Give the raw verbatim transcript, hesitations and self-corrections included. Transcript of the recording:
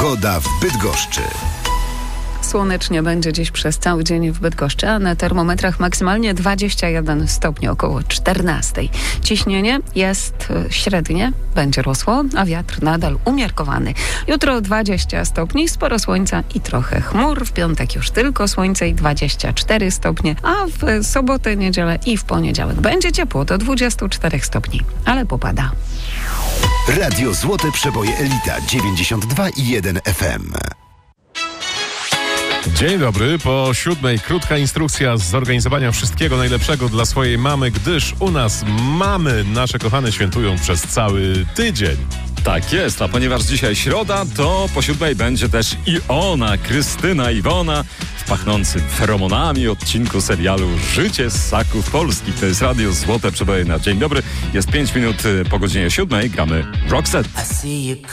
Pogoda w Bydgoszczy. Słonecznie będzie dziś przez cały dzień w Bydgoszczy, a na termometrach maksymalnie dwadzieścia jeden stopni, około czternaście. Ciśnienie jest średnie, będzie rosło, a wiatr nadal umiarkowany. Jutro dwadzieścia stopni, sporo słońca i trochę chmur. W piątek już tylko słońce i dwadzieścia cztery stopnie, a w sobotę, niedzielę i w poniedziałek będzie ciepło do dwudziestu czterech stopni, ale popada. Radio Złote Przeboje Elita dziewięćdziesiąt dwa i jeden F M. Dzień dobry, po siódmej krótka instrukcja z zorganizowania wszystkiego najlepszego dla swojej mamy, gdyż u nas mamy nasze kochane świętują przez cały tydzień. Tak jest, a ponieważ dzisiaj środa, to po siódmej będzie też i ona, Krystyna Iwona, w pachnącym feromonami odcinku serialu Życie ssaków polskich. To jest Radio Złote Przeboje na dzień dobry. Jest pięć minut po godzinie siódmej, gramy Roxette.